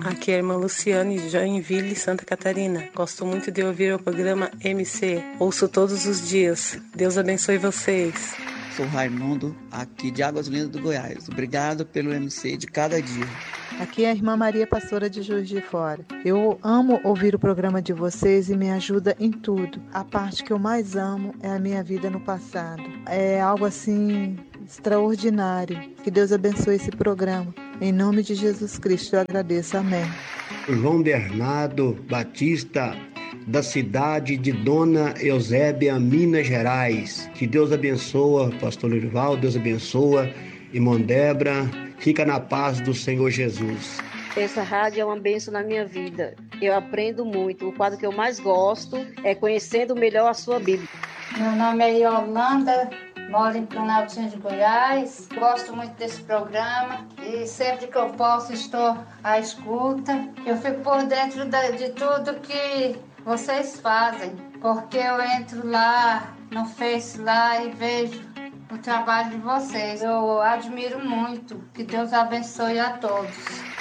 Aqui é a irmã Luciane de Joinville, Santa Catarina. Gosto muito de ouvir o programa MC. Ouço todos os dias. Deus abençoe vocês. Sou Raimundo, aqui de Águas Lindas do Goiás. Obrigado pelo MC de cada dia. Aqui é a irmã Maria, pastora de Juiz de Fora. Eu amo ouvir o programa de vocês e me ajuda em tudo. A parte que eu mais amo é a minha vida no passado. É algo assim extraordinário. Que Deus abençoe esse programa. Em nome de Jesus Cristo eu agradeço. Amém. João Bernardo Batista, da cidade de Dona Eusébia, Minas Gerais. Que Deus abençoa, pastor Lorival, Deus abençoa, irmã Débora. Fica na paz do Senhor Jesus. Essa rádio é uma bênção na minha vida. Eu aprendo muito. O quadro que eu mais gosto é Conhecendo Melhor a Sua Bíblia. Meu nome é Yolanda, moro em Planaltinho de Goiás. Gosto muito desse programa e sempre que eu posso estou à escuta. Eu fico por dentro de tudo que vocês fazem, porque eu entro lá no Face lá e vejo o trabalho de vocês. Eu admiro muito. Que Deus abençoe a todos.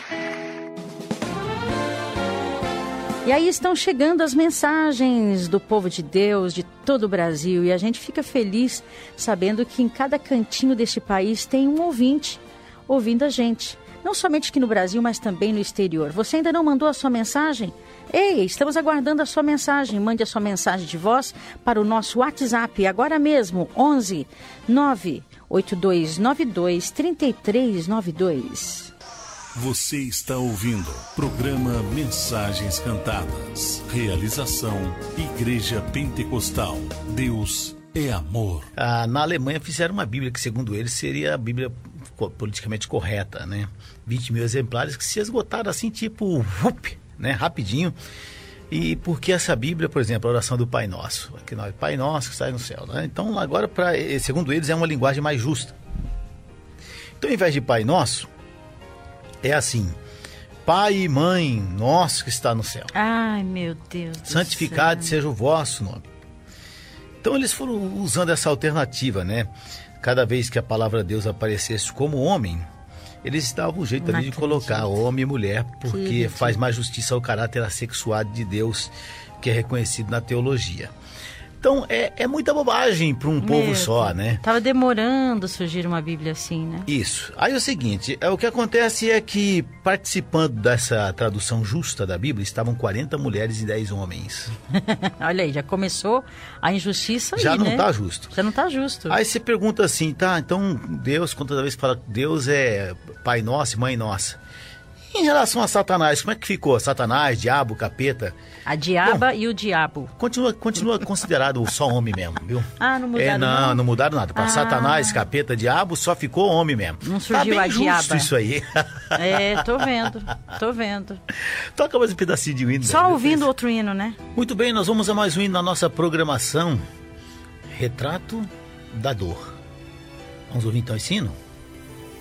E aí estão chegando as mensagens do povo de Deus, de todo o Brasil. E a gente fica feliz sabendo que em cada cantinho deste país tem um ouvinte ouvindo a gente. Não somente aqui no Brasil, mas também no exterior. Você ainda não mandou a sua mensagem? Ei, estamos aguardando a sua mensagem. Mande a sua mensagem de voz para o nosso WhatsApp agora mesmo, 11 98292 3392. Você está ouvindo programa Mensagens Cantadas. Realização Igreja Pentecostal. Deus é amor. Na Alemanha fizeram uma Bíblia que, segundo eles, seria a Bíblia politicamente correta, né? 20 mil exemplares que se esgotaram assim, tipo, né? Rapidinho. E porque essa Bíblia, por exemplo, a oração do Pai Nosso, aqui nós, Pai Nosso que está no céu, né? Então agora, segundo eles, é uma linguagem mais justa. Então, ao invés de Pai Nosso, é assim: Pai e Mãe Nosso que está no céu. Ai, meu Deus do santificado céu. seja o vosso nome. Então eles foram usando essa alternativa, né? Cada vez que a palavra de Deus aparecesse como homem, eles davam um jeito ali de colocar homem e mulher, porque faz mais justiça ao caráter assexuado de Deus, que é reconhecido na teologia. Então, é muita bobagem para um povo só, né? Tava demorando surgir uma Bíblia assim, né? Isso. Aí é o seguinte, o que acontece é que, participando dessa tradução justa da Bíblia, estavam 40 mulheres e 10 homens. Olha aí, já começou a injustiça aí, já não né? tá justo. Já não tá justo. Aí você pergunta assim, tá, então Deus, toda vez que fala Deus é Pai Nosso e Mãe Nossa. Em relação a Satanás, como é que ficou? Satanás, diabo, capeta? A diaba e o diabo. Continua considerado só homem mesmo, viu? Ah, não mudaram nada? Não mudaram nada. Para Satanás, capeta, diabo, só ficou homem mesmo. Não surgiu tá bem a diaba. Justo isso aí. Tô vendo. Toca mais um pedacinho de hino. Só ouvindo outro hino, né? Muito bem, nós vamos a mais um hino na nossa programação. Retrato da Dor. Vamos ouvir então esse hino?